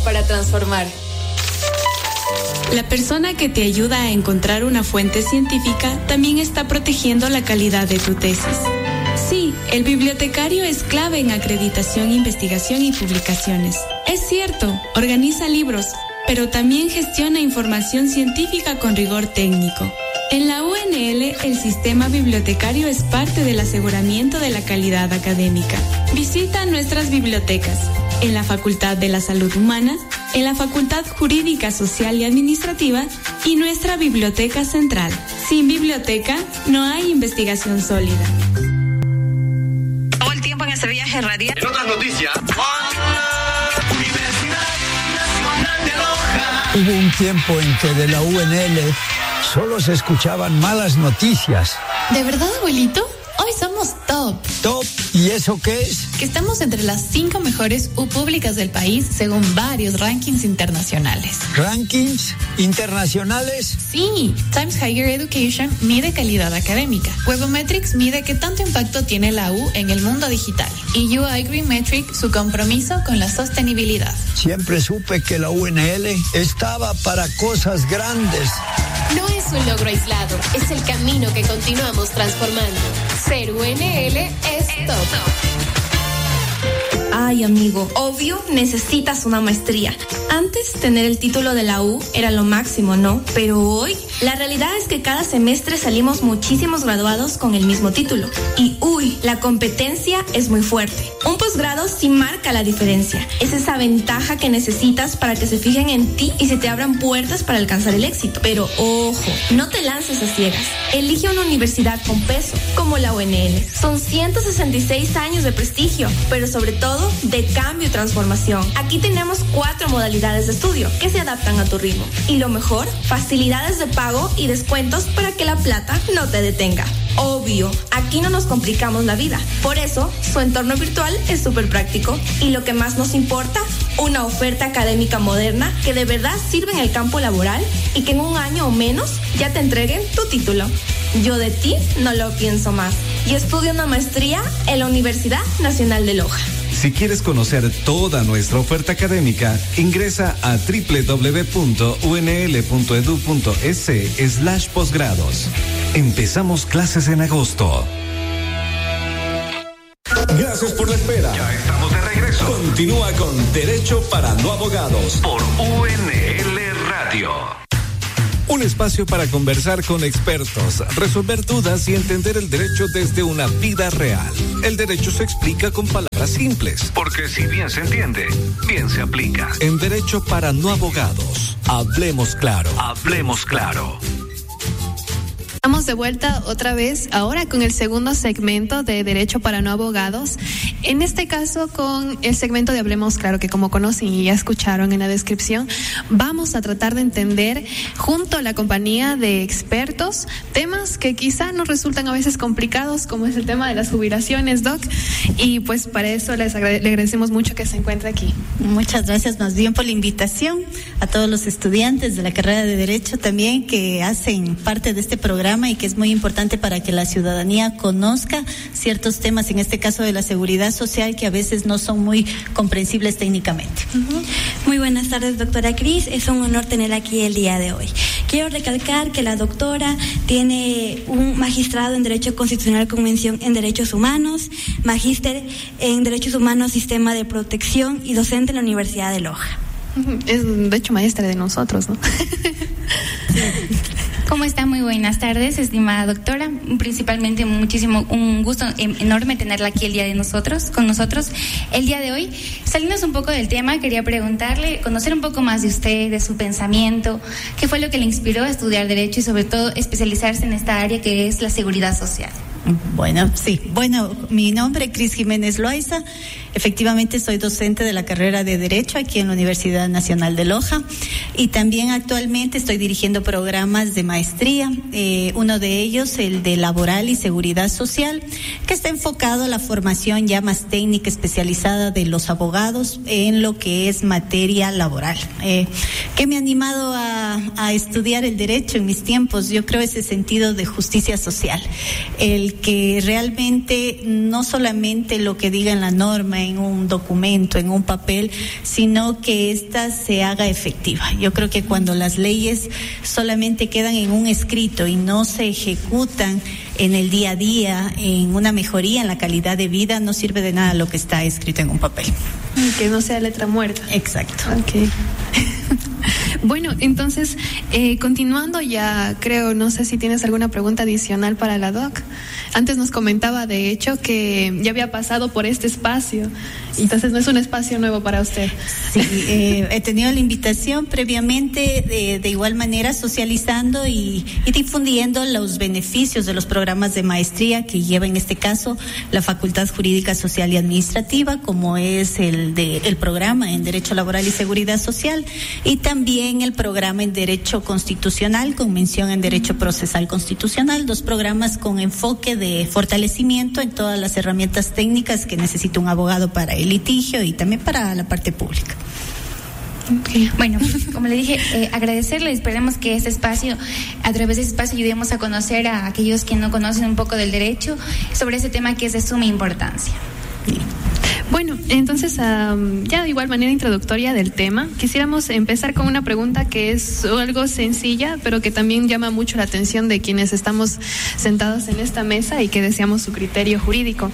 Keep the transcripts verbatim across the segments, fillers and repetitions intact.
para transformar. La persona que te ayuda a encontrar una fuente científica también está protegiendo la calidad de tu tesis. Sí, el bibliotecario es clave en acreditación, investigación y publicaciones. Es cierto, organiza libros, pero también gestiona información científica con rigor técnico. En la U N L, el sistema bibliotecario es parte del aseguramiento de la calidad académica. Visita nuestras bibliotecas en la Facultad de la Salud Humana, en la Facultad Jurídica, Social y Administrativa y nuestra Biblioteca Central. Sin biblioteca, no hay investigación sólida. Todo el tiempo en ese viaje radial. En otras noticias, Universidad Nacional de Loja. Hubo un tiempo en que de la U N L solo se escuchaban malas noticias. ¿De verdad, abuelito? Hoy somos top. ¿Top? ¿Y eso qué es? Que estamos entre las cinco mejores U públicas del país según varios rankings internacionales. ¿Rankings internacionales? Sí. Times Higher Education mide calidad académica. Webometrics mide qué tanto impacto tiene la U en el mundo digital. Y U I Green Metric su compromiso con la sostenibilidad. Siempre supe que la U N L estaba para cosas grandes. No es un logro aislado, es el camino que continuamos transformando. Ser U N L es top. Ay, amigo, obvio necesitas una maestría. Antes, tener el título de la U era lo máximo, ¿no? Pero hoy, la realidad es que cada semestre salimos muchísimos graduados con el mismo título. Y uy, la competencia es muy fuerte. Un posgrado sí marca la diferencia. Es esa ventaja que necesitas para que se fijen en ti y se te abran puertas para alcanzar el éxito. Pero ojo, no te lances a ciegas. Elige una universidad con peso, como la U N L. Son ciento sesenta y seis años de prestigio, pero sobre todo de cambio y transformación. Aquí tenemos cuatro modalidades de estudio que se adaptan a tu ritmo. Y lo mejor, facilidades de pago y descuentos para que la plata no te detenga. Obvio, aquí no nos complicamos la vida. Por eso, su entorno virtual es súper práctico. Y lo que más nos importa, una oferta académica moderna que de verdad sirve en el campo laboral y que en un año o menos ya te entreguen tu título. Yo de ti no lo pienso más. Y estudio una maestría en la Universidad Nacional de Loja. Si quieres conocer toda nuestra oferta académica, ingresa a doble u doble u doble u punto u n l punto e d u punto e s slash posgrados. Empezamos clases en agosto. Gracias por la espera. Ya estamos de regreso. Continúa con Derecho para No Abogados por U N L Radio. Un espacio para conversar con expertos, resolver dudas y entender el derecho desde una vida real. El derecho se explica con palabras simples. Porque si bien se entiende, bien se aplica. En Derecho para No Abogados, hablemos claro. Hablemos claro. Estamos de vuelta otra vez, ahora con el segundo segmento de Derecho para No Abogados. En este caso, con el segmento de Hablemos Claro, que como conocen y ya escucharon en la descripción, vamos a tratar de entender, junto a la compañía de expertos, temas que quizá nos resultan a veces complicados, como es el tema de las jubilaciones, Doc. Y pues para eso les agrade- le agradecemos mucho que se encuentre aquí. Muchas gracias más bien por la invitación, a todos los estudiantes de la carrera de Derecho también que hacen parte de este programa y que es muy importante para que la ciudadanía conozca ciertos temas, en este caso de la seguridad social, que a veces no son muy comprensibles técnicamente. Uh-huh. Muy buenas tardes, doctora Cris. Es un honor tenerla aquí el día de hoy. Quiero recalcar que la doctora tiene un magistrado en Derecho Constitucional con mención en Derechos Humanos, magíster en Derechos Humanos, Sistema de Protección y docente en la Universidad de Loja. Uh-huh. Es de hecho maestra de nosotros, ¿no? ¿Cómo está? Muy buenas tardes, estimada doctora. Principalmente muchísimo, un gusto enorme tenerla aquí el día de nosotros, con nosotros. El día de hoy, saliendo un poco del tema, quería preguntarle, conocer un poco más de usted, de su pensamiento, qué fue lo que le inspiró a estudiar Derecho y sobre todo especializarse en esta área que es la seguridad social. Bueno, sí. Bueno, mi nombre es Cris Jiménez Loaiza. Efectivamente, soy docente de la carrera de Derecho aquí en la Universidad Nacional de Loja y también actualmente estoy dirigiendo programas de maestría, eh, uno de ellos, el de Laboral y Seguridad Social, que está enfocado a la formación ya más técnica especializada de los abogados en lo que es materia laboral. Eh, ¿Qué me ha animado a, a estudiar el derecho en mis tiempos? Yo creo ese sentido de justicia social, el que realmente no solamente lo que diga en la norma, norma, en un documento, en un papel, sino que ésta se haga efectiva. Yo creo que cuando las leyes solamente quedan en un escrito y no se ejecutan en el día a día, en una mejoría en la calidad de vida, no sirve de nada lo que está escrito en un papel. Que no sea letra muerta. Exacto. Okay. Bueno, entonces, eh, continuando ya, creo, no sé si tienes alguna pregunta adicional para la doc. Antes nos comentaba, de hecho, que ya había pasado por este espacio, entonces no es un espacio nuevo para usted. Sí, eh, he tenido la invitación previamente, de, de igual manera socializando y, y difundiendo los beneficios de los programas de maestría que lleva en este caso la Facultad Jurídica Social y Administrativa, como es el de el programa en Derecho Laboral y Seguridad Social, y también el programa en Derecho Constitucional con mención en Derecho Procesal Constitucional, dos programas con enfoque de fortalecimiento en todas las herramientas técnicas que necesita un abogado para el litigio y también para la parte pública. Okay. Bueno, como le dije, eh, agradecerle, esperemos que este espacio, a través de este espacio, ayudemos a conocer a aquellos que no conocen un poco del derecho sobre este tema que es de suma importancia. Sí. Bueno, entonces, um, ya de igual manera introductoria del tema, quisiéramos empezar con una pregunta que es algo sencilla, pero que también llama mucho la atención de quienes estamos sentados en esta mesa y que deseamos su criterio jurídico.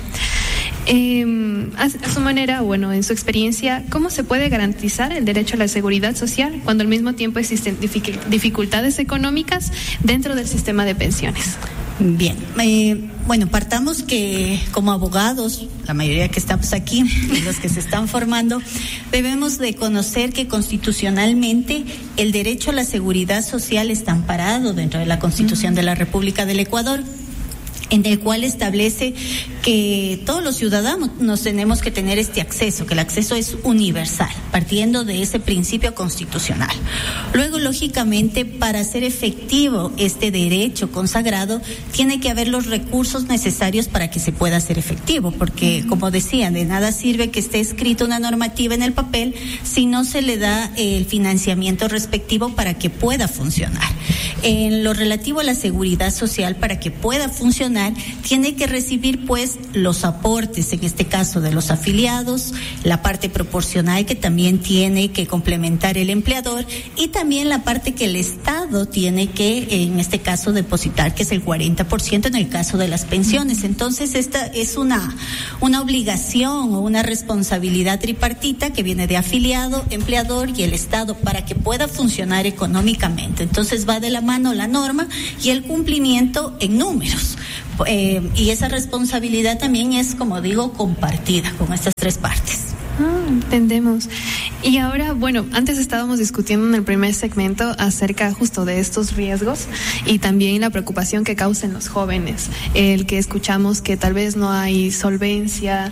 Eh, a, a su manera, bueno, en su experiencia, ¿cómo se puede garantizar el derecho a la seguridad social cuando al mismo tiempo existen dificultades económicas dentro del sistema de pensiones? Bien, eh, bueno, partamos que como abogados, la mayoría que estamos aquí, los que se están formando, debemos de conocer que constitucionalmente el derecho a la seguridad social está amparado dentro de la Constitución de la República del Ecuador, en el cual establece que todos los ciudadanos nos tenemos que tener este acceso, que el acceso es universal, partiendo de ese principio constitucional. Luego, lógicamente, para hacer efectivo este derecho consagrado, tiene que haber los recursos necesarios para que se pueda hacer efectivo, porque, como decía, de nada sirve que esté escrita una normativa en el papel si no se le da el financiamiento respectivo para que pueda funcionar. En lo relativo a la seguridad social, para que pueda funcionar, tiene que recibir pues los aportes, en este caso de los afiliados, la parte proporcional que también tiene que complementar el empleador y también la parte que el Estado tiene que, en este caso, depositar, que es el cuarenta por ciento en el caso de las pensiones. Entonces, esta es una, una obligación o una responsabilidad tripartita que viene de afiliado, empleador y el Estado para que pueda funcionar económicamente. Entonces, va de la mano la norma y el cumplimiento en números. Eh, y esa responsabilidad también es, como digo, compartida con estas tres partes. Ah, entendemos. Y ahora, bueno, antes estábamos discutiendo en el primer segmento acerca justo de estos riesgos y también la preocupación que causan los jóvenes, el que escuchamos que tal vez no hay solvencia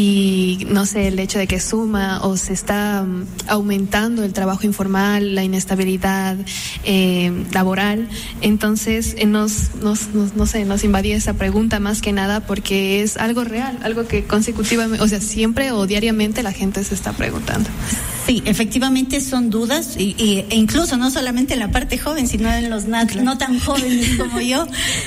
y no sé, el hecho de que suma o se está um, aumentando el trabajo informal, la inestabilidad eh, laboral. Entonces, eh, nos, nos, nos, no sé, nos invadía esa pregunta más que nada porque es algo real, algo que consecutivamente, o sea, siempre o diariamente la gente se está preguntando. Sí, efectivamente son dudas y, y, e incluso no solamente en la parte joven, sino en los no, no tan jóvenes como yo.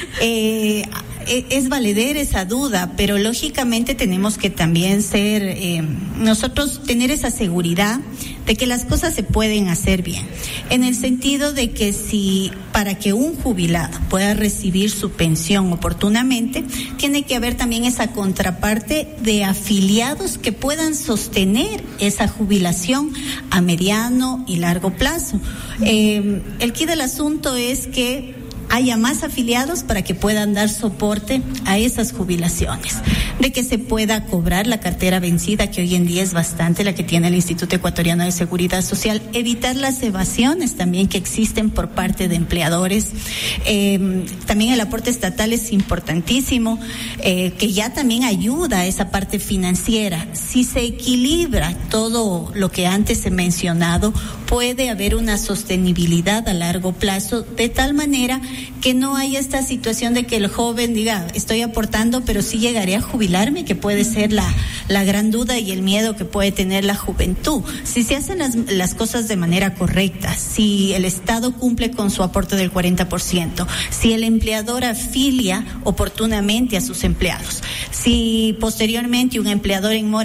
Eh, es valedera esa duda, pero lógicamente tenemos que también ser, eh, nosotros tener esa seguridad de que las cosas se pueden hacer bien, en el sentido de que si para que un jubilado pueda recibir su pensión oportunamente, tiene que haber también esa contraparte de afiliados que puedan sostener esa jubilación a mediano y largo plazo. Eh, el quid del asunto es que haya más afiliados para que puedan dar soporte a esas jubilaciones, de que se pueda cobrar la cartera vencida, que hoy en día es bastante la que tiene el Instituto Ecuatoriano de Seguridad Social, evitar las evasiones también que existen por parte de empleadores. Eh, también el aporte estatal es importantísimo, eh, que ya también ayuda a esa parte financiera. Si se equilibra todo lo que antes he mencionado, puede haber una sostenibilidad a largo plazo, de tal manera que no haya esta situación de que el joven diga, estoy aportando, pero sí llegaré a jubilarme, que puede ser la, la gran duda y el miedo que puede tener la juventud. Si se hacen las, las cosas de manera correcta, si el Estado cumple con su aporte del cuarenta por ciento, si el empleador afilia oportunamente a sus empleados, si posteriormente un empleador en mora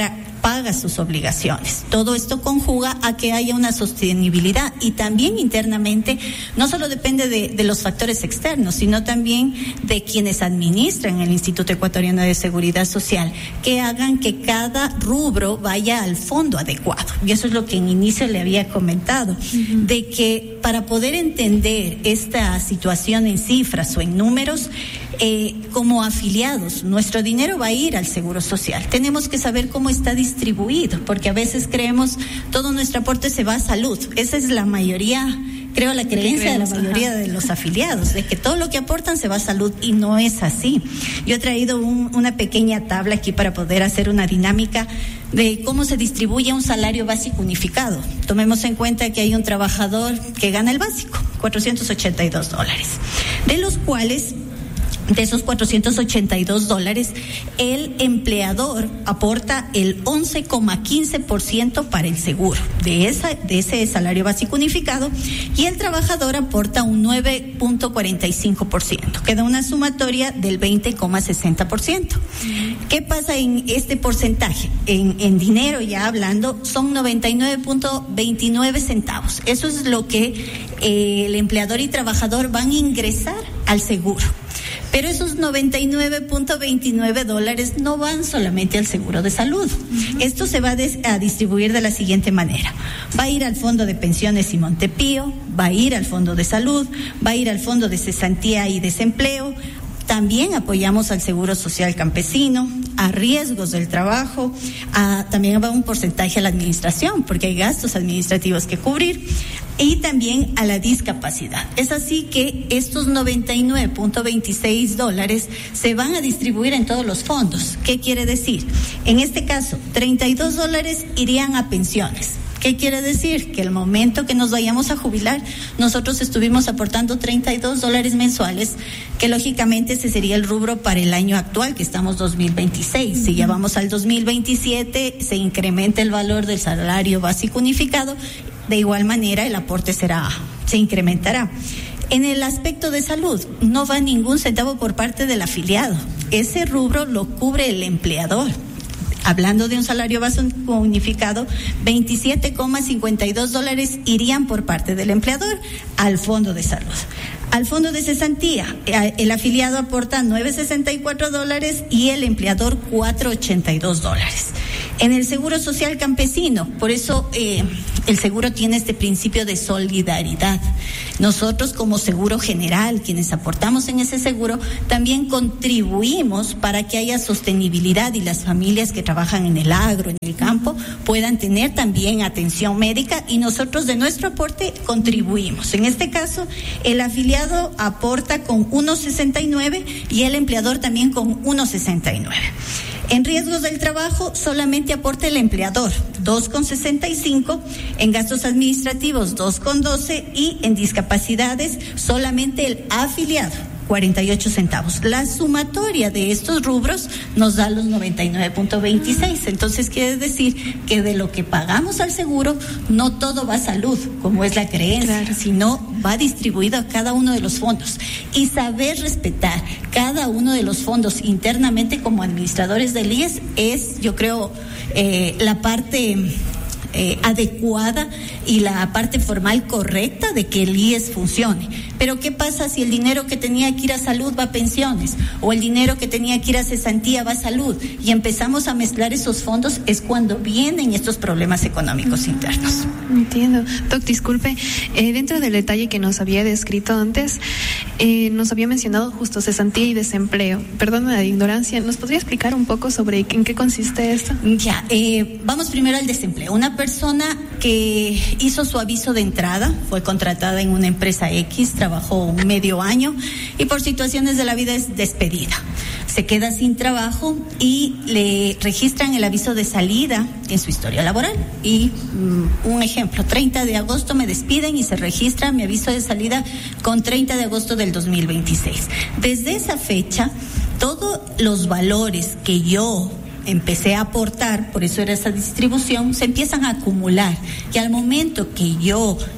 paga sus obligaciones. Todo esto conjuga a que haya una sostenibilidad y también internamente no solo depende de, de los factores externos, sino también de quienes administran el Instituto Ecuatoriano de Seguridad Social, que hagan que cada rubro vaya al fondo adecuado. Y eso es lo que en inicio le había comentado, uh-huh. de que para poder entender esta situación en cifras o en números, eh, como afiliados, nuestro dinero va a ir al Seguro Social. Tenemos que saber cómo está distribuido, porque a veces creemos todo nuestro aporte se va a salud. Esa es la mayoría, creo, la creencia de la mayoría de los afiliados, de que todo lo que aportan se va a salud, y no es así. Yo he traído un, una pequeña tabla aquí para poder hacer una dinámica de cómo se distribuye un salario básico unificado. Tomemos en cuenta que hay un trabajador que gana el básico, cuatrocientos ochenta y dos dólares, de los cuales, de esos cuatrocientos ochenta y dos dólares, el empleador aporta el once coma quince por ciento para el seguro de esa de ese salario básico unificado, y el trabajador aporta un nueve coma cuarenta y cinco por ciento. Queda una sumatoria del veinte coma sesenta por ciento. ¿Qué pasa en este porcentaje? En, en dinero, ya hablando, son noventa y nueve coma veintinueve centavos. Eso es lo que eh, el empleador y trabajador van a ingresar al seguro. Pero esos noventa y nueve coma veintinueve dólares no van solamente al seguro de salud. Uh-huh. Esto se va a, des- a distribuir de la siguiente manera. Va a ir al fondo de pensiones y Montepío, va a ir al fondo de salud, va a ir al fondo de cesantía y desempleo. También apoyamos al Seguro Social Campesino, a riesgos del trabajo, a, también va un porcentaje a la administración, porque hay gastos administrativos que cubrir, y también a la discapacidad. Es así que estos noventa y nueve coma veintiséis dólares se van a distribuir en todos los fondos. ¿Qué quiere decir? En este caso, treinta y dos dólares irían a pensiones. ¿Qué quiere decir? Que el momento que nos vayamos a jubilar, nosotros estuvimos aportando treinta y dos dólares mensuales, que lógicamente ese sería el rubro para el año actual, que estamos dos mil veintiséis. Uh-huh. Si ya vamos al dos mil veintisiete, se incrementa el valor del salario básico unificado, de igual manera el aporte será, se incrementará. En el aspecto de salud, no va ningún centavo por parte del afiliado. Ese rubro lo cubre el empleador. Hablando de un salario básico unificado, veintisiete coma cincuenta y dos dólares irían por parte del empleador al fondo de salud. Al fondo de cesantía, el afiliado aporta nueve coma sesenta y cuatro dólares y el empleador cuatro coma ochenta y dos dólares. En el Seguro Social Campesino, por eso eh, el seguro tiene este principio de solidaridad. Nosotros como Seguro General, quienes aportamos en ese seguro, también contribuimos para que haya sostenibilidad y las familias que trabajan en el agro, en el campo, puedan tener también atención médica, y nosotros de nuestro aporte contribuimos. En este caso, el afiliado aporta con uno coma sesenta y nueve y el empleador también con uno coma sesenta y nueve. En riesgos del trabajo solamente aporta el empleador, dos coma sesenta y cinco, en gastos administrativos dos coma doce y en discapacidades solamente el afiliado, cuarenta y ocho centavos. La sumatoria de estos rubros nos da los noventa y nueve coma veintiséis. Entonces quiere decir que de lo que pagamos al seguro, no todo va a salud, como es la creencia, claro, sino va distribuido a cada uno de los fondos. Y saber respetar cada uno de los fondos internamente como administradores del I E S es, yo creo, eh, la parte Eh, adecuada y la parte formal correcta de que el I E S funcione. Pero ¿qué pasa si el dinero que tenía que ir a salud va a pensiones, o el dinero que tenía que ir a cesantía va a salud, y empezamos a mezclar esos fondos? Es cuando vienen estos problemas económicos internos. Entiendo. Doc, disculpe, eh, dentro del detalle que nos había descrito antes, eh, nos había mencionado justo cesantía y desempleo. Perdón la ignorancia, ¿nos podría explicar un poco sobre en qué consiste esto? Ya, eh, vamos primero al desempleo. Una persona persona que hizo su aviso de entrada, fue contratada en una empresa X, trabajó un medio año y por situaciones de la vida es despedida. Se queda sin trabajo y le registran el aviso de salida en su historia laboral. Y um, un ejemplo, treinta de agosto me despiden y se registra mi aviso de salida con treinta de agosto del dos mil veintiséis. Desde esa fecha, todos los valores que yo empecé a aportar, por eso era esa distribución, se empiezan a acumular, y al momento que yo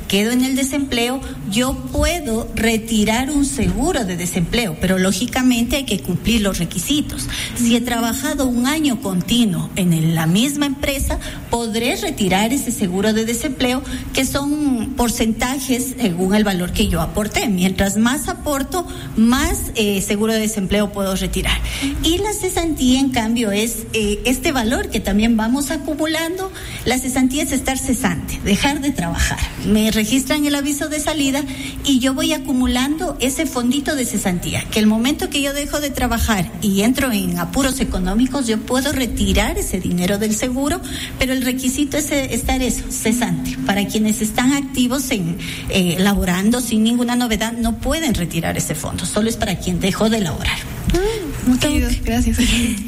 quedo en el desempleo, yo puedo retirar un seguro de desempleo, pero lógicamente hay que cumplir los requisitos. Si he trabajado un año continuo en la misma empresa, podré retirar ese seguro de desempleo, que son porcentajes según el valor que yo aporté. Mientras más aporto, más eh, seguro de desempleo puedo retirar. Y la cesantía, en cambio, es eh, este valor que también vamos acumulando. La cesantía es estar cesante, dejar de trabajar. Me registran el aviso de salida y yo voy acumulando ese fondito de cesantía, que el momento que yo dejo de trabajar y entro en apuros económicos, yo puedo retirar ese dinero del seguro, pero el requisito es estar eso, cesante. Para quienes están activos en eh, laborando sin ninguna novedad, no pueden retirar ese fondo, solo es para quien dejó de laborar. Mm, okay, gracias.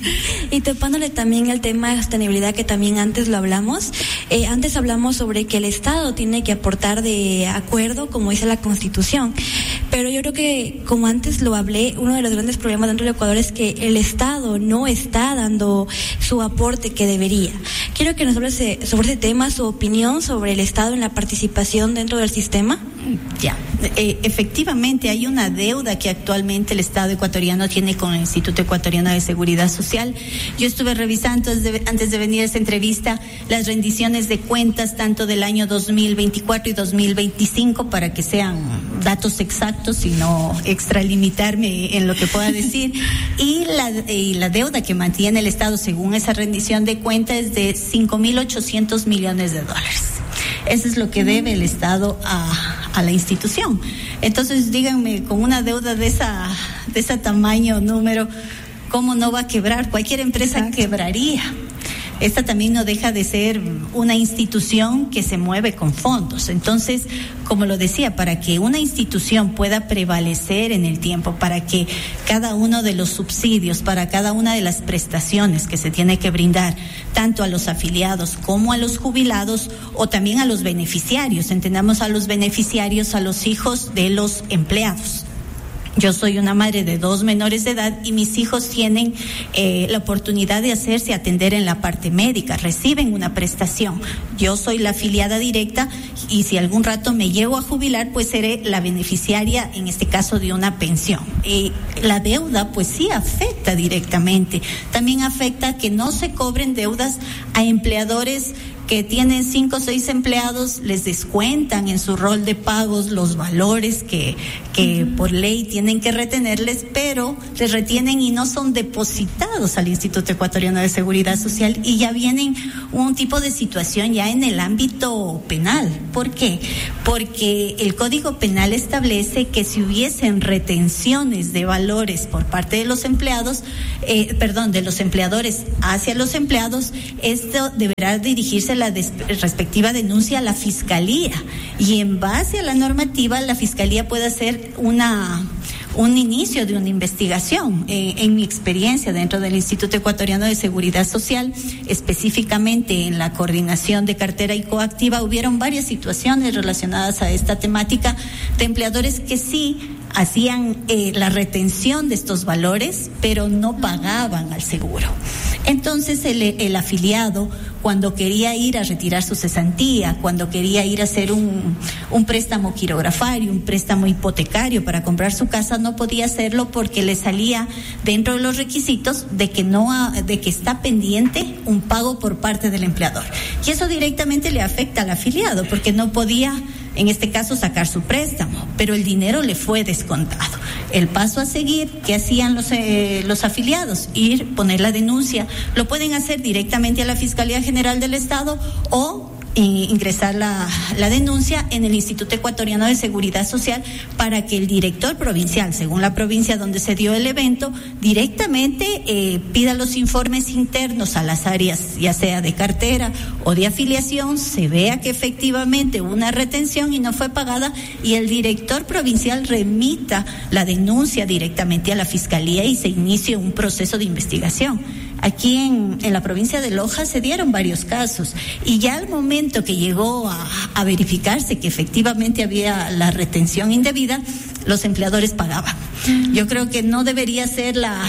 Y topándole también el tema de sostenibilidad, que también antes lo hablamos, eh, antes hablamos sobre que el Estado tiene que aportar de acuerdo, como dice la Constitución, pero yo creo que, como antes lo hablé, uno de los grandes problemas dentro del Ecuador es que el Estado no está dando su aporte que debería. Quiero que nos hable sobre ese tema, su opinión sobre el Estado en la participación dentro del sistema. Ya, eh, efectivamente hay una deuda que actualmente el Estado ecuatoriano tiene con el Instituto Ecuatoriano de Seguridad Social. Yo estuve revisando antes de, antes de venir a esta entrevista las rendiciones de cuentas tanto del año dos mil veinticuatro y dos mil veinticinco, para que sean datos exactos y no extralimitarme en lo que pueda decir. Y la, y la deuda que mantiene el Estado según esa rendición de cuentas es de cinco mil ochocientos millones de dólares. Eso es lo que debe el Estado a, a la institución. Entonces, díganme, con una deuda de esa de ese tamaño, número, ¿cómo no va a quebrar? Cualquier empresa Exacto. quebraría. Esta también no deja de ser una institución que se mueve con fondos. Entonces, como lo decía, para que una institución pueda prevalecer en el tiempo, para que cada uno de los subsidios, para cada una de las prestaciones que se tiene que brindar, tanto a los afiliados como a los jubilados o también a los beneficiarios, entendamos a los beneficiarios, a los hijos de los empleados. Yo soy una madre de dos menores de edad y mis hijos tienen eh, la oportunidad de hacerse atender en la parte médica, reciben una prestación. Yo soy la afiliada directa y si algún rato me llego a jubilar, pues seré la beneficiaria, en este caso, de una pensión. Eh, la deuda, pues sí afecta directamente. También afecta que no se cobren deudas a empleadores que tienen cinco o seis empleados, les descuentan en su rol de pagos los valores que, que uh-huh. por ley tienen que retenerles, pero les retienen y no son depositados al Instituto Ecuatoriano de Seguridad Social, y ya vienen un tipo de situación ya en el ámbito penal. ¿Por qué? Porque el Código Penal establece que si hubiesen retenciones de valores por parte de los empleados, eh, perdón, de los empleadores hacia los empleados, esto deberá dirigirse la des- respectiva denuncia a la Fiscalía, y en base a la normativa la Fiscalía puede hacer una un inicio de una investigación. Eh, en mi experiencia dentro del Instituto Ecuatoriano de Seguridad Social, específicamente en la coordinación de cartera y coactiva, hubieron varias situaciones relacionadas a esta temática de empleadores que sí hacían eh, la retención de estos valores, pero no pagaban al seguro. Entonces el, el afiliado, cuando quería ir a retirar su cesantía, cuando quería ir a hacer un, un préstamo quirografario, un préstamo hipotecario para comprar su casa, no podía hacerlo porque le salía dentro de los requisitos de que no ha, de que está pendiente un pago por parte del empleador. Y eso directamente le afecta al afiliado porque no podía, en este caso, sacar su préstamo, pero el dinero le fue descontado. El paso a seguir, ¿qué hacían los eh, los afiliados? Ir, poner la denuncia. Lo pueden hacer directamente a la Fiscalía General del Estado o eh, ingresar la, la denuncia en el Instituto Ecuatoriano de Seguridad Social para que el director provincial, según la provincia donde se dio el evento, directamente eh, pida los informes internos a las áreas, ya sea de cartera o de afiliación, se vea que efectivamente hubo una retención y no fue pagada, y el director provincial remita la denuncia directamente a la Fiscalía y se inicie un proceso de investigación. Aquí en, en la provincia de Loja se dieron varios casos y ya al momento que llegó a, a verificarse que efectivamente había la retención indebida, los empleadores pagaban. Yo creo que no debería ser la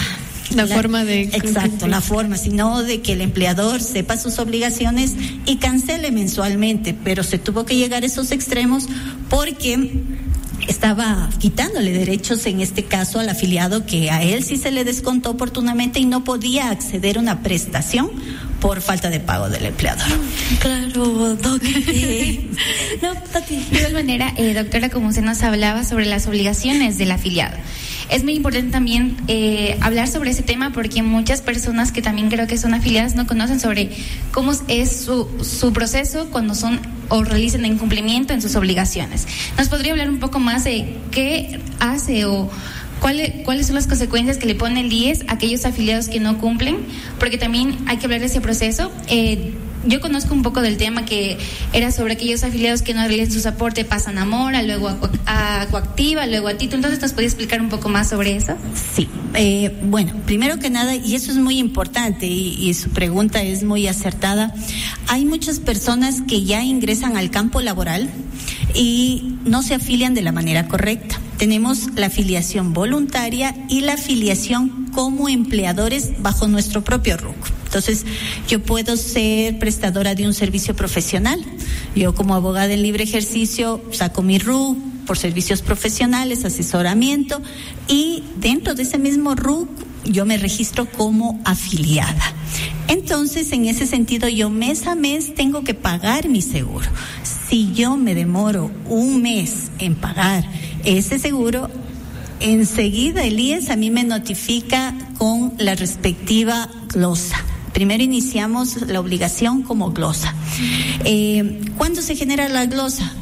La, la forma de... Exacto, la forma, sino de que el empleador sepa sus obligaciones y cancele mensualmente, pero se tuvo que llegar a esos extremos porque estaba quitándole derechos, en este caso al afiliado, que a él sí se le descontó oportunamente y no podía acceder a una prestación por falta de pago del empleador. Claro, doctora. No, de igual manera, eh, doctora, como usted nos hablaba sobre las obligaciones del afiliado, es muy importante también eh, hablar sobre ese tema, porque muchas personas que también creo que son afiliadas no conocen sobre cómo es su, su proceso cuando son o realizan incumplimiento en sus obligaciones. ¿Nos podría hablar un poco más de qué hace o ¿Cuáles, ¿Cuáles son las consecuencias que le pone el I E S a aquellos afiliados que no cumplen? Porque también hay que hablar de ese proceso. Eh, yo conozco un poco del tema, que era sobre aquellos afiliados que no realizan su aporte, pasan a Mora, luego a, a Coactiva, luego a Tito. Entonces, ¿nos puede explicar un poco más sobre eso? Sí. Eh, bueno, primero que nada, y eso es muy importante, y, y su pregunta es muy acertada, hay muchas personas que ya ingresan al campo laboral y no se afilian de la manera correcta. Tenemos la afiliación voluntaria y la afiliación como empleadores bajo nuestro propio R U C. Entonces, yo puedo ser prestadora de un servicio profesional. Yo, como abogada en libre ejercicio, saco mi R U C por servicios profesionales, asesoramiento, y dentro de ese mismo R U C yo me registro como afiliada. Entonces, en ese sentido, yo mes a mes tengo que pagar mi seguro. Si yo me demoro un mes en pagar ese seguro, enseguida el I E S a mí me notifica con la respectiva glosa. Primero iniciamos la obligación como glosa. Eh, ¿Cuándo se genera la glosa?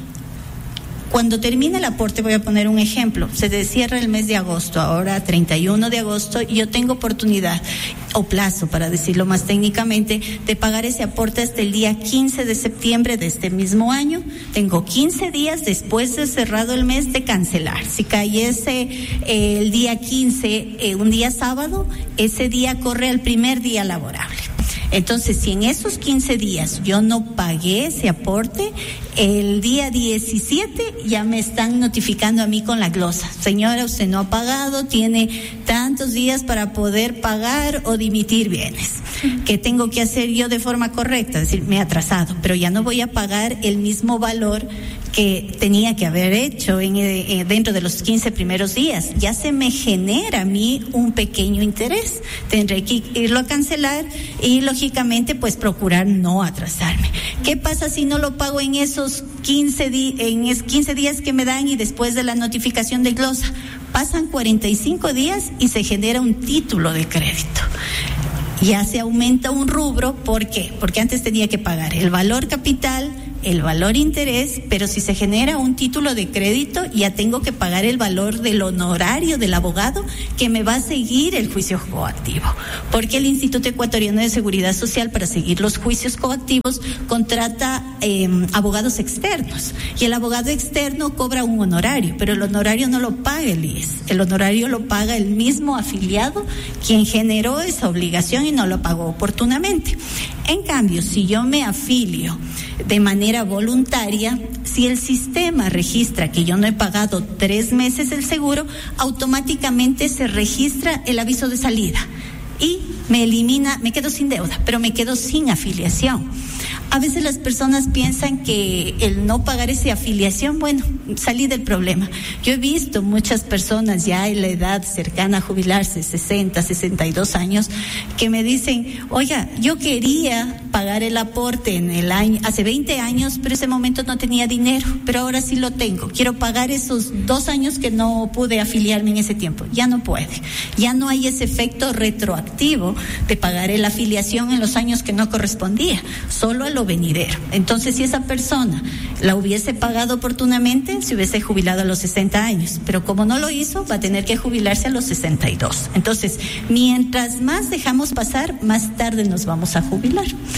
Cuando termina el aporte, voy a poner un ejemplo, se cierra el mes de agosto, ahora treinta y uno de agosto, y yo tengo oportunidad o plazo, para decirlo más técnicamente, de pagar ese aporte hasta el día quince de septiembre de este mismo año. Tengo quince días después de cerrado el mes de cancelar. Si cayese eh, el día quince, eh, un día sábado, ese día corre al primer día laborable. Entonces, si en esos quince días yo no pagué ese aporte, el día diecisiete ya me están notificando a mí con la glosa. Señora, usted no ha pagado, tiene tantos días para poder pagar o dimitir bienes. ¿Qué tengo que hacer yo de forma correcta? Es decir, me he atrasado, pero ya no voy a pagar el mismo valor que tenía que haber hecho en, eh, dentro de los quince primeros días. Ya se me genera a mí un pequeño interés. Tendré que irlo a cancelar y, lógicamente, pues procurar no atrasarme. ¿Qué pasa si no lo pago en esos quince, di- en esos quince días que me dan y después de la notificación de glosa? Pasan cuarenta y cinco días y se genera un título de crédito. Ya se aumenta un rubro. ¿Por qué? Porque antes tenía que pagar el valor capital, el valor interés, pero si se genera un título de crédito, ya tengo que pagar el valor del honorario del abogado que me va a seguir el juicio coactivo. Porque el Instituto Ecuatoriano de Seguridad Social, para seguir los juicios coactivos, contrata eh, abogados externos. Y el abogado externo cobra un honorario, pero el honorario no lo paga el I E S. El honorario lo paga el mismo afiliado, quien generó esa obligación y no lo pagó oportunamente. En cambio, si yo me afilio de manera voluntaria, si el sistema registra que yo no he pagado tres meses el seguro, automáticamente se registra el aviso de salida y me elimina, me quedo sin deuda, pero me quedo sin afiliación. A veces las personas piensan que el no pagar esa afiliación, bueno, salí del problema. Yo he visto muchas personas ya en la edad cercana a jubilarse, sesenta, sesenta y dos años, que me dicen, oiga, yo quería pagar el aporte en el año, hace veinte años, pero ese momento no tenía dinero, pero ahora sí lo tengo. Quiero pagar esos dos años que no pude afiliarme en ese tiempo. Ya no puede. Ya no hay ese efecto retroactivo de pagar la afiliación en los años que no correspondía, solo a lo venidero. Entonces, si esa persona la hubiese pagado oportunamente, se hubiese jubilado a los sesenta años, pero como no lo hizo, va a tener que jubilarse a los sesenta y dos. Entonces, mientras más dejamos pasar, más tarde nos vamos a jubilar.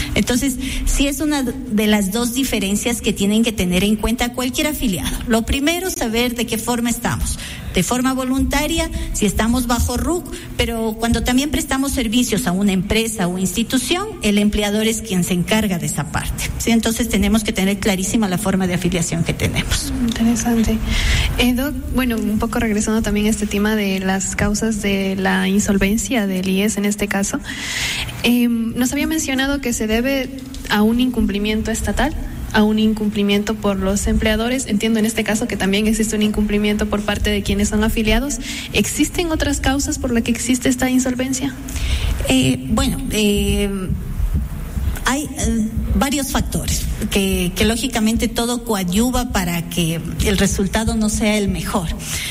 Entonces, sí es una de las dos diferencias que tienen que tener en cuenta cualquier afiliado. Lo primero, saber de qué forma estamos. De forma voluntaria, si estamos bajo R U C, pero cuando también prestamos servicios a una empresa o institución, el empleador es quien se encarga de esa parte. ¿Sí? Entonces tenemos que tener clarísima la forma de afiliación que tenemos. Interesante. Eh, Doc, bueno, un poco regresando también a este tema de las causas de la insolvencia del I E S en este caso, eh, nos había mencionado que se debe a un incumplimiento estatal, a un incumplimiento por los empleadores. Entiendo en este caso que también existe un incumplimiento por parte de quienes son afiliados. ¿Existen otras causas por las que existe esta insolvencia? Eh, bueno, eh, hay eh, varios factores que, que lógicamente todo coadyuva para que el resultado no sea el mejor.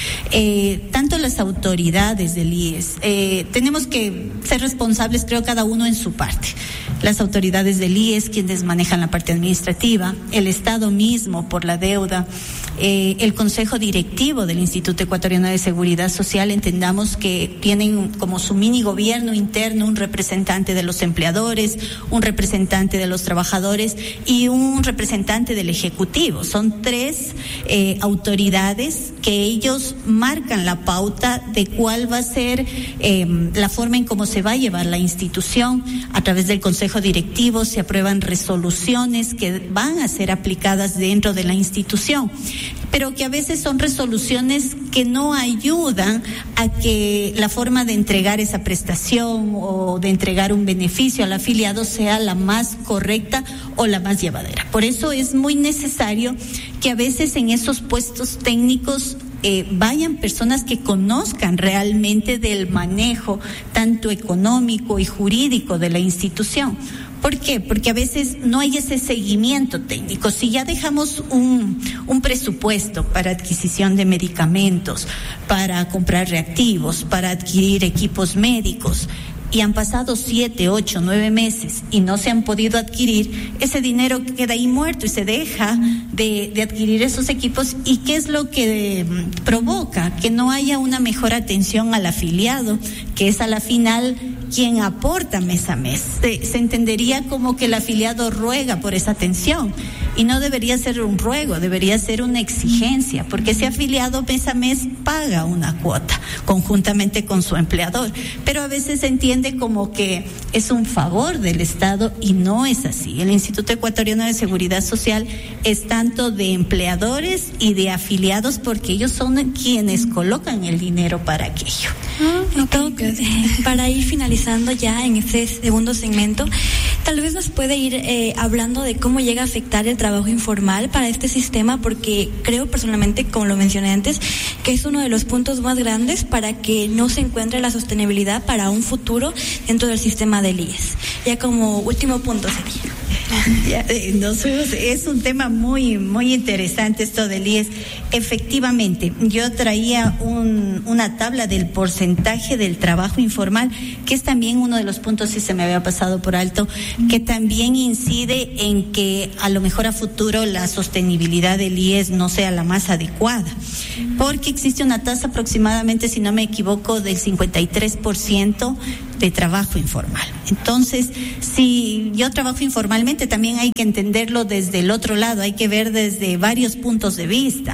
Eh, tanto las autoridades del I E S, eh, tenemos que ser responsables, creo, cada uno en su parte. Las autoridades del I E S, quienes manejan la parte administrativa, el Estado mismo por la deuda, eh, el Consejo Directivo del Instituto Ecuatoriano de Seguridad Social, entendamos que tienen como su mini gobierno interno un representante de los empleadores, un representante de los trabajadores y un representante del Ejecutivo. Son tres eh, autoridades que ellos marcan la pauta de cuál va a ser eh, la forma en cómo se va a llevar la institución. A través del Consejo Directivo se aprueban resoluciones que van a ser aplicadas dentro de la institución, pero que a veces son resoluciones que no ayudan a que la forma de entregar esa prestación o de entregar un beneficio al afiliado sea la más correcta o la más llevadera. Por eso es muy necesario que a veces en esos puestos técnicos Eh, vayan personas que conozcan realmente del manejo tanto económico y jurídico de la institución. ¿Por qué? Porque a veces no hay ese seguimiento técnico. Si ya dejamos un, un presupuesto para adquisición de medicamentos, para comprar reactivos, para adquirir equipos médicos, y han pasado siete, ocho, nueve meses y no se han podido adquirir, ese dinero queda ahí muerto y se deja de, de adquirir esos equipos. ¿Y qué es lo que provoca? Que no haya una mejor atención al afiliado, que es a la final quien aporta mes a mes. Se, se entendería como que el afiliado ruega por esa atención, y no debería ser un ruego, debería ser una exigencia, porque ese afiliado mes a mes paga una cuota conjuntamente con su empleador, pero a veces se entiende como que es un favor del Estado y no es así. El Instituto Ecuatoriano de Seguridad Social es tanto de empleadores y de afiliados, porque ellos son quienes colocan el dinero para aquello. Ah, okay. Para ir finalizando ya en este segundo segmento, tal vez nos puede ir eh, hablando de cómo llega a afectar el trabajo informal para este sistema, porque creo personalmente, como lo mencioné antes, que es uno de los puntos más grandes para que no se encuentre la sostenibilidad para un futuro dentro del sistema del I E S. Ya como último punto sería. Ya, eh, nos fuimos, es un tema muy muy interesante esto del I E S. Efectivamente, yo traía un, una tabla del porcentaje del trabajo informal, que es también uno de los puntos, si se me había pasado por alto, que también incide en que a lo mejor a futuro la sostenibilidad del I E S no sea la más adecuada, porque existe una tasa aproximadamente, si no me equivoco, del cincuenta y tres por ciento de trabajo informal. Entonces, si yo trabajo informalmente, también hay que entenderlo desde el otro lado, hay que ver desde varios puntos de vista.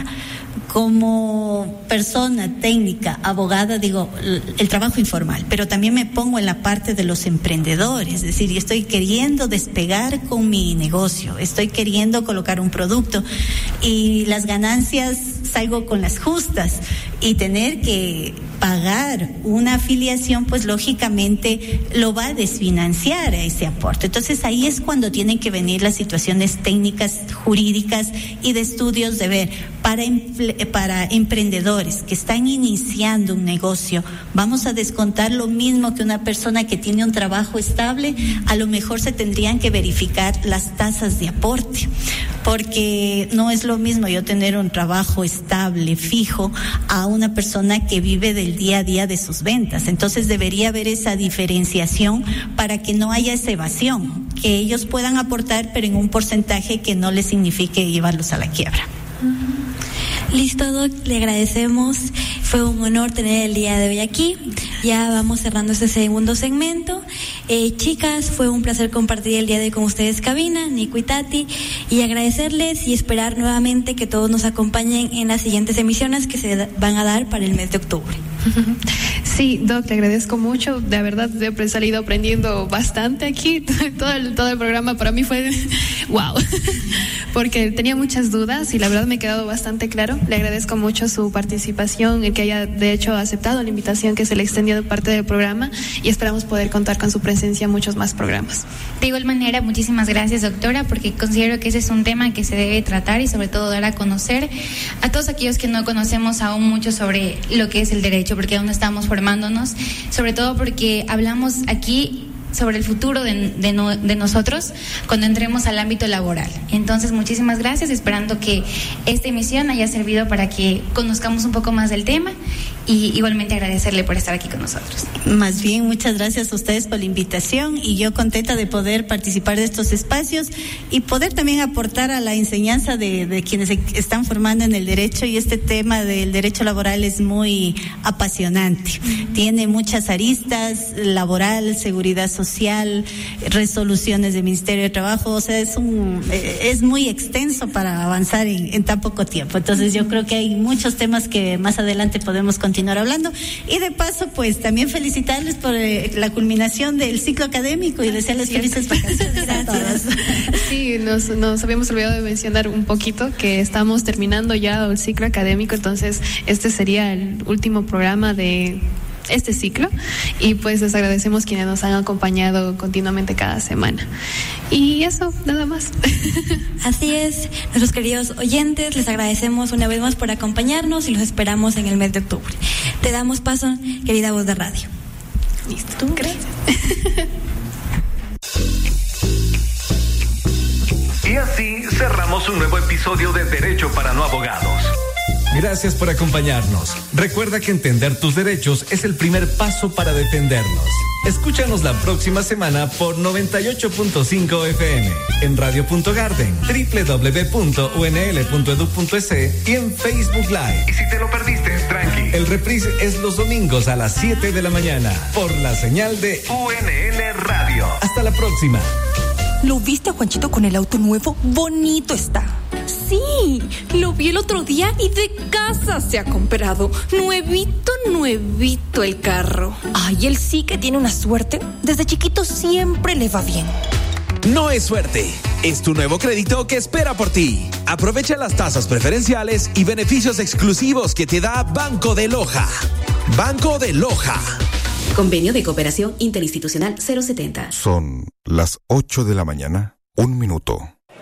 Como persona técnica, abogada, digo, el, el trabajo informal, pero también me pongo en la parte de los emprendedores, es decir, yo estoy queriendo despegar con mi negocio, estoy queriendo colocar un producto y las ganancias salgo con las justas, y tener que pagar una afiliación, pues lógicamente lo va a desfinanciar a ese aporte. Entonces ahí es cuando tienen que venir las situaciones técnicas, jurídicas y de estudios de ver, para, para emprendedores que están iniciando un negocio, vamos a descontar lo mismo que una persona que tiene un trabajo estable. A lo mejor se tendrían que verificar las tasas de aporte, porque no es lo mismo yo tener un trabajo estable, fijo, a una persona que vive del día a día de sus ventas. Entonces debería haber esa diferenciación para que no haya esa evasión, que ellos puedan aportar, pero en un porcentaje que no les signifique llevarlos a la quiebra. Listo, Doc, le agradecemos. Fue un honor tener el día de hoy aquí. Ya vamos cerrando este segundo segmento. Eh, chicas, fue un placer compartir el día de hoy con ustedes, cabina, Nico y Tati, y agradecerles y esperar nuevamente que todos nos acompañen en las siguientes emisiones que se van a dar para el mes de octubre. Sí, Doc, le agradezco mucho. De verdad, he salido aprendiendo bastante aquí. Todo el, todo el programa para mí fue wow, porque tenía muchas dudas y la verdad me ha quedado bastante claro. Le agradezco mucho su participación, el que haya de hecho aceptado la invitación que se le extendió de parte del programa, y esperamos poder contar con su presencia en muchos más programas. De igual manera, muchísimas gracias, doctora, porque considero que ese es un tema que se debe tratar y sobre todo dar a conocer a todos aquellos que no conocemos aún mucho sobre lo que es el derecho, porque aún estamos formándonos, sobre todo porque hablamos aquí sobre el futuro de, de, no, de nosotros cuando entremos al ámbito laboral. Entonces, muchísimas gracias, esperando que esta emisión haya servido para que conozcamos un poco más del tema, y igualmente agradecerle por estar aquí con nosotros. Más bien, muchas gracias a ustedes por la invitación, y yo contenta de poder participar de estos espacios y poder también aportar a la enseñanza de, de quienes se están formando en el derecho. Y este tema del derecho laboral es muy apasionante. Mm. Tiene muchas aristas: laboral, seguridad social, resoluciones del Ministerio de Trabajo. O sea, es un es muy extenso para avanzar en, en tan poco tiempo. Entonces, yo creo que hay muchos temas que más adelante podemos continuar continuar hablando. Y de paso, pues también felicitarles por eh, la culminación del ciclo académico y desearles felices vacaciones a todas. Sí, nos, nos habíamos olvidado de mencionar un poquito que estamos terminando ya el ciclo académico, entonces este sería el último programa de este ciclo, y pues les agradecemos quienes nos han acompañado continuamente cada semana. Y eso, nada más. Así es, nuestros queridos oyentes, les agradecemos una vez más por acompañarnos y los esperamos en el mes de octubre. Te damos paso, querida voz de radio. Listo, gracias. Y así cerramos un nuevo episodio de Derecho para No Abogados. Gracias por acompañarnos. Recuerda que entender tus derechos es el primer paso para defendernos. Escúchanos la próxima semana por noventa y ocho punto cinco F M, en Radio Punto Garden, doble u doble u doble u punto u n l punto e d u punto e s y en Facebook Live. Y si te lo perdiste, tranqui. El reprise es los domingos a las siete de la mañana por la señal de U N L Radio. Hasta la próxima. ¿Lo viste a Juanchito con el auto nuevo? Bonito está. Sí, lo vi el otro día y de casa se ha comprado. Nuevito, nuevito el carro. Ay, él sí que tiene una suerte. Desde chiquito siempre le va bien. No es suerte, es tu nuevo crédito que espera por ti. Aprovecha las tasas preferenciales y beneficios exclusivos que te da Banco de Loja. Banco de Loja. Convenio de Cooperación Interinstitucional cero setenta. Son las ocho de la mañana, un minuto.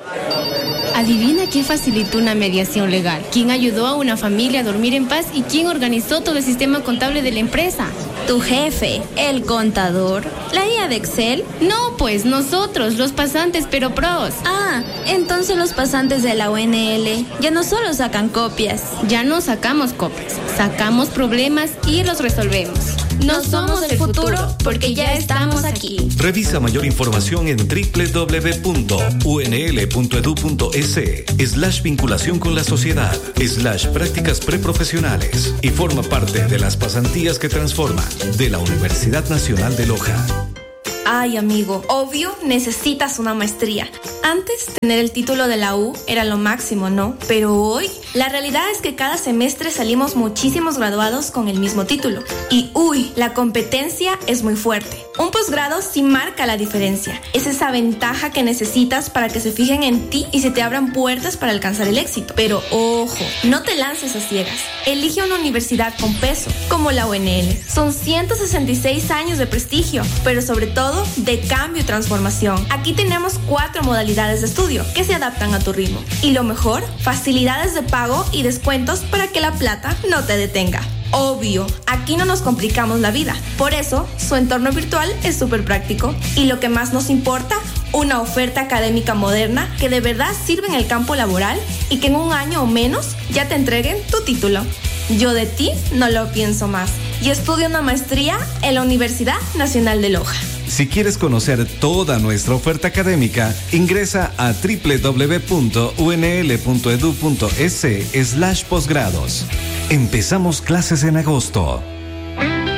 Adivina quién facilitó una mediación legal, quién ayudó a una familia a dormir en paz y quién organizó todo el sistema contable de la empresa. ¿Tu jefe, el contador, la I A de Excel? No, pues nosotros, los pasantes, pero pros. Ah, entonces los pasantes de la U N L ya no solo sacan copias. Ya no sacamos copias, sacamos problemas y los resolvemos. No somos el futuro porque ya estamos aquí. Revisa mayor información en doble u doble u doble u punto u n l punto e d u punto e s slash vinculación con la sociedad slash prácticas preprofesionales y forma parte de las pasantías que transforman de la Universidad Nacional de Loja. Ay, amigo, obvio necesitas una maestría. Antes, tener el título de la U era lo máximo, ¿no? Pero hoy, la realidad es que cada semestre salimos muchísimos graduados con el mismo título. Y uy, la competencia es muy fuerte. Un posgrado sí marca la diferencia. Es esa ventaja que necesitas para que se fijen en ti y se te abran puertas para alcanzar el éxito. Pero ojo, no te lances a ciegas. Elige una universidad con peso, como la U N L. Son ciento sesenta y seis años de prestigio, pero sobre todo de cambio y transformación. Aquí tenemos cuatro modalidades de estudio que se adaptan a tu ritmo. Y lo mejor, facilidades de pago y descuentos para que la plata no te detenga. Obvio, aquí no nos complicamos la vida. Por eso, su entorno virtual es súper práctico. Y lo que más nos importa, una oferta académica moderna que de verdad sirve en el campo laboral y que en un año o menos ya te entreguen tu título. Yo de ti no lo pienso más. Y estudio una maestría en la Universidad Nacional de Loja. Si quieres conocer toda nuestra oferta académica, ingresa a doble u doble u doble u punto u n l punto e d u punto e s slash posgrados. Empezamos clases en agosto.